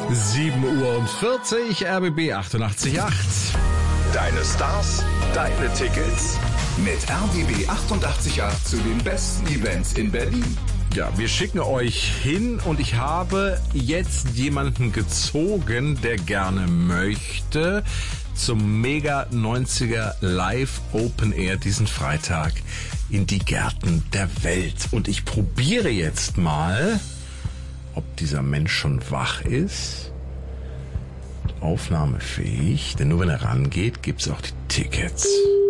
7:40 Uhr, RBB 88.8. Deine Stars, deine Tickets. Mit RBB 88.8 zu den besten Events in Berlin. Ja, wir schicken euch hin und ich habe jetzt jemanden gezogen, der gerne möchte zum Mega 90er Live Open Air diesen Freitag in die Gärten der Welt. Und ich probiere jetzt mal, ob dieser Mensch schon wach ist, aufnahmefähig, denn nur wenn er rangeht, gibt's auch die Tickets.